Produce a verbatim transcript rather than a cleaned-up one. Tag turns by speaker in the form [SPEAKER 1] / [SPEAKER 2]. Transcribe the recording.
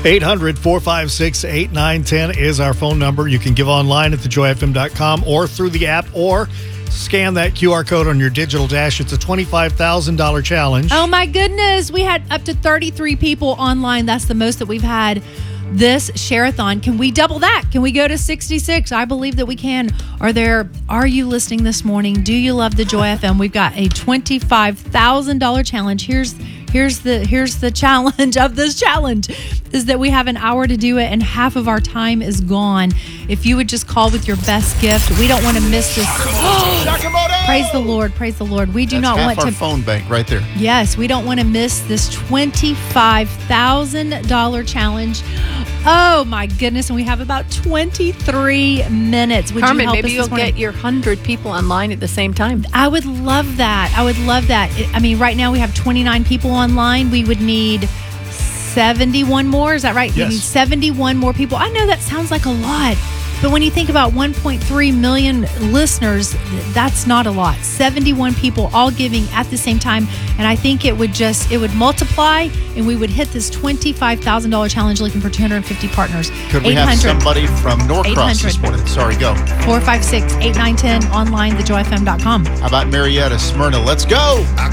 [SPEAKER 1] eight hundred, four five six, eight nine one zero is our phone number. You can give online at the joy f m dot com or through the app, or scan that Q R code on your digital dash. It's a twenty-five thousand dollars challenge.
[SPEAKER 2] Oh, my goodness. We had up to thirty-three people online. That's the most that we've had this share-a-thon. Can we double that? Can we go to sixty-six? I believe that we can. Are there? Are you listening this morning? Do you love the Joy F M? We've got a twenty-five thousand dollars challenge. Here's here's the here's the challenge of this challenge is that we have an hour to do it, and half of our time is gone. If you would just call with your best gift, we don't want to miss this. Praise the Lord, praise the Lord. We do
[SPEAKER 3] That's
[SPEAKER 2] not
[SPEAKER 3] half
[SPEAKER 2] want
[SPEAKER 3] our
[SPEAKER 2] to.
[SPEAKER 3] phone bank right there.
[SPEAKER 2] Yes, we don't want to miss this twenty-five thousand dollars challenge. Oh, my goodness. And we have about twenty-three minutes. Would
[SPEAKER 4] Carmen,
[SPEAKER 2] you help
[SPEAKER 4] maybe
[SPEAKER 2] us
[SPEAKER 4] you'll
[SPEAKER 2] this morning?
[SPEAKER 4] get your one hundred people online at the same time.
[SPEAKER 2] I would love that. I would love that. I mean, right now we have twenty-nine people online. We would need seventy-one more. Is that right?
[SPEAKER 1] Yes.
[SPEAKER 2] We need seventy-one more people. I know that sounds like a lot, but when you think about one point three million listeners, that's not a lot. seventy-one people all giving at the same time. And I think it would just, it would multiply, and we would hit this twenty-five thousand dollars challenge looking for two hundred fifty partners.
[SPEAKER 3] Could we have somebody from Norcross this morning? Sorry, go.
[SPEAKER 2] four five six, eight nine one zero, online, the joy f m dot com.
[SPEAKER 3] How about Marietta, Smyrna? Let's go.